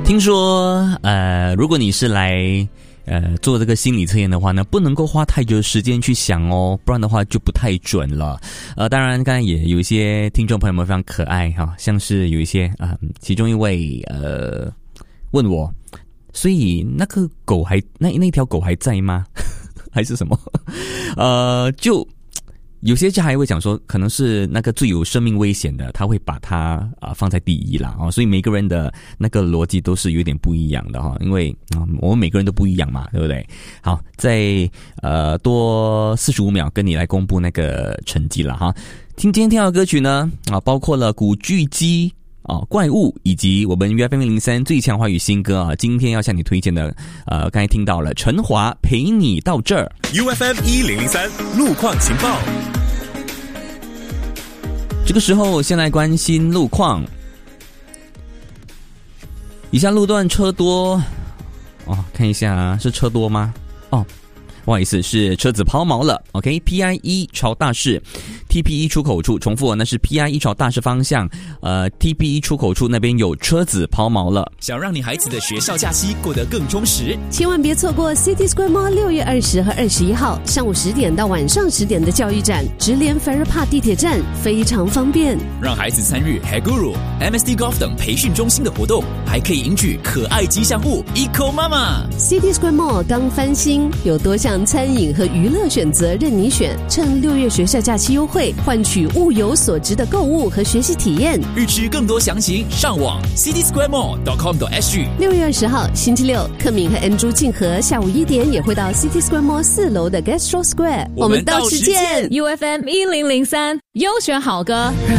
听说如果你是来做这个心理测验的话呢，不能够花太久的时间去想哦，不然的话就不太准了。当然刚才也有一些听众朋友们非常可爱哈，像是有一些其中一位问我，所以那个狗还那条狗还在吗？还是什么？就有些就还会讲说，可能是那个最有生命危险的，他会把它放在第一啦，所以每个人的那个逻辑都是有点不一样的哈，因为我们每个人都不一样嘛，对不对？好，在多45秒跟你来公布那个成绩了哈。今天听到的歌曲呢包括了古巨基怪物以及我们 UFM103 最强华语新歌今天要向你推荐的刚才听到了陈华陪你到这儿。 UFM1003 路况情报， 这个时候先来关心路况。以下路段车多看一下是车多吗？不好意思，是车子抛锚了。OK， PI1 朝大市 TP1 出口处，重复那是 PI1 朝大市方向TP1 出口处那边有车子抛锚了。 想让你孩子的学校假期过得更充实， 千万别错过 City Square Mall 6月20和21号上午10点到晚上10点的教育展，直连 Farrer Park 地铁站，非常方便。 让孩子参与 Haguru、MSD Golf 等培训中心的活动，还可以赢取可爱吉祥物 Eco Mama。 City Square Mall 刚翻新，有多项餐饮和娱乐选择任你选，趁6月学校假期优惠，换取物有所值的购物和学习体验。 预知更多详情，上网 citysquaremall.com.sg。 6月20号星期六，克敏和 Andrew 静和下午1点也会到 City Square Mall 4楼的 Gastro Square， 我们到时见。 UFM1003 优选好歌。